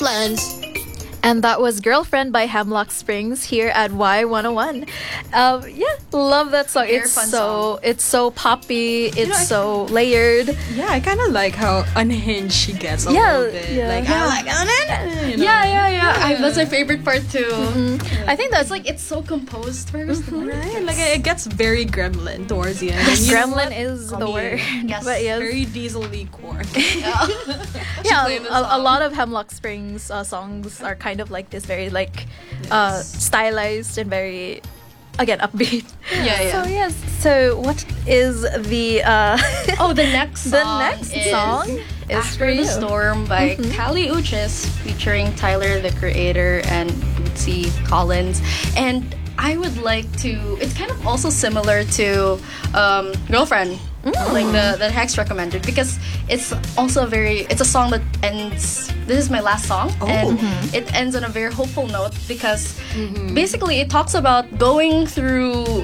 Lens. And that was Girlfriend by Hemlock Springs here at Y101. Yeah, love that song. Very fun song. It's so poppy, it's so layered. Yeah, I kind of like how unhinged she gets a little bit. I like unhinged. You know? Yeah. That's my favorite part too. I think that's Like it's so composed first. Right? Like it gets very gremlin towards the end. And you know Gremlin what? is the Okay. word. Yes. But yes. Very diesel-y corn. Yeah, played the a song. lot of Hemlock Springs songs are kind of like this, very like stylized and very, again, upbeat. Yeah. So yes, so what is the The next song. the next song is for After the you. Storm by Kali Uchis featuring Tyler the Creator and Bootsy Collins. And I would like to, it's kind of also similar to Girlfriend, like the Hex recommended, because it's also it's a song that ends, this is my last song, and it ends on a very hopeful note, because basically it talks about going through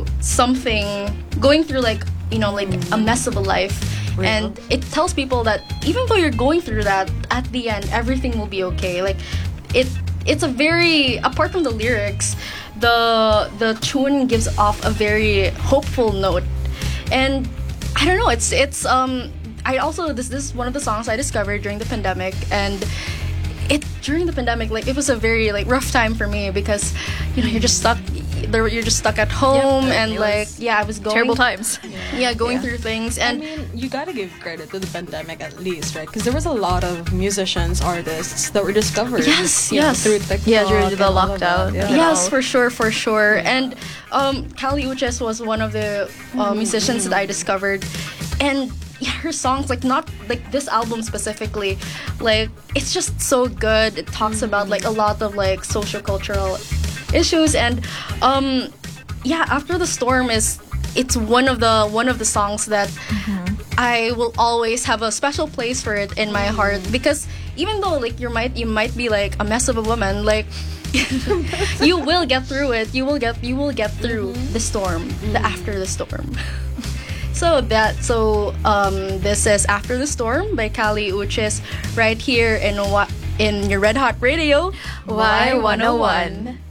like, you know, like a mess of a life. And it tells people that even though you're going through that, at the end everything will be okay. Like it's a very, apart from the lyrics, the tune gives off a very hopeful note. And I don't know, it's I also, this is one of the songs I discovered during the pandemic, and during the pandemic, like, it was a very, like, rough time for me, because, you know, you're just stuck at home. And like, I was going Terrible times. going through things. And I mean, you gotta give credit to the pandemic at least, right? Because there was a lot of musicians, artists that were discovered. Yes, you know, yes. through TikTok. Yeah, during the and all of lockdown. that. Yeah. yes, for sure. And Kali Uchis was one of the musicians that I discovered. And her songs, like, not like this album specifically, like, it's just so good. It talks about like a lot of like socio-cultural issues. And After the Storm it's one of the songs that I will always have a special place for it in my heart, because even though like you might be like a mess of a woman, like you will get through it. You will get through the storm, the after the storm. So this is After the Storm by Kali Uchis right here in your Red Hot Radio Y101.